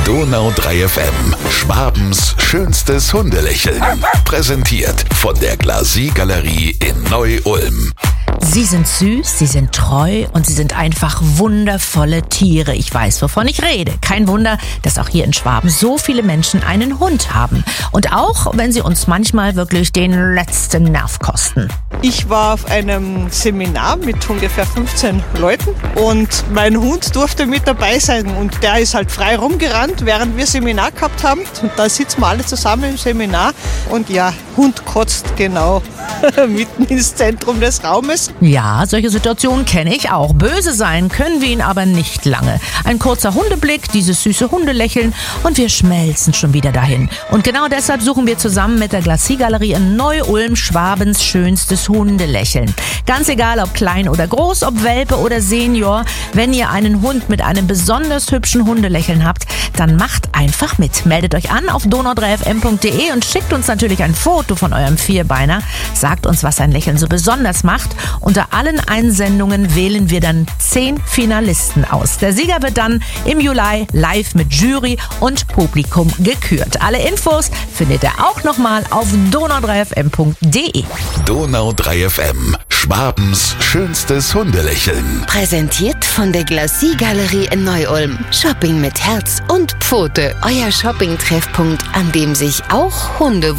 Donau 3 FM. Schwabens schönstes Hundelächeln. Präsentiert von der Glacis-Galerie in Neu-Ulm. Sie sind süß, sie sind treu und sie sind einfach wundervolle Tiere. Ich weiß, wovon ich rede. Kein Wunder, dass auch hier in Schwaben so viele Menschen einen Hund haben. Und auch, wenn sie uns manchmal wirklich den letzten Nerv kosten. Ich war auf einem Seminar mit ungefähr 15 Leuten und mein Hund durfte mit dabei sein. Und der ist halt frei rumgerannt, während wir Seminar gehabt haben. Und da sitzen wir alle zusammen im Seminar. Und ja, Hund kotzt genau mitten ins Zentrum des Raumes. Ja, solche Situationen kenne ich auch. Böse sein können wir ihn aber nicht lange. Ein kurzer Hundeblick, dieses süße Hundelächeln und wir schmelzen schon wieder dahin. Und genau deshalb suchen wir zusammen mit der Glacis-Galerie in Neu-Ulm Schwabens schönstes Hundelächeln. Ganz egal, ob klein oder groß, ob Welpe oder Senior, wenn ihr einen Hund mit einem besonders hübschen Hundelächeln habt, dann macht einfach mit. Meldet euch an auf donau3fm.de und schickt uns natürlich ein Foto von eurem Vierbeiner. Sagt uns, was sein Lächeln so besonders macht. Unter allen Einsendungen wählen wir dann 10 Finalisten aus. Der Sieger wird dann im Juli live mit Jury und Publikum gekürt. Alle Infos findet ihr auch nochmal auf donau3fm.de. Donau 3 FM. Schwabens schönstes Hundelächeln. Präsentiert von der Glacis-Galerie in Neu-Ulm. Shopping mit Herz und Pfote. Euer Shopping-Treffpunkt, an dem sich auch Hunde